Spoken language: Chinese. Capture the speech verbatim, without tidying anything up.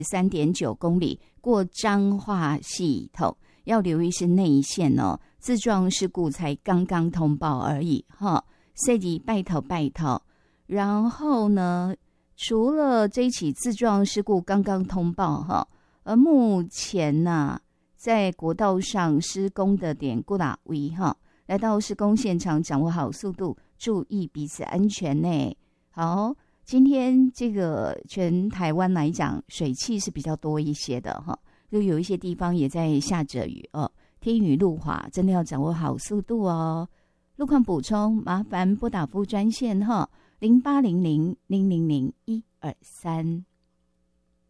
三点九公里，过彰化系统，要留意是内线哦。自撞事故才刚刚通报而已哈，所以拜托拜托。然后呢，除了这一起自撞事故刚刚通报哈，而目前呢、啊，在国道上施工的点固拉维哈，来到施工现场，掌握好速度，注意彼此安全呢。好，今天这个全台湾来讲，水汽是比较多一些的哈，就有一些地方也在下着雨哦，天雨路滑，真的要掌握好速度哦。路况补充，麻烦拨打服务专线哈，零八零零零零零一二三。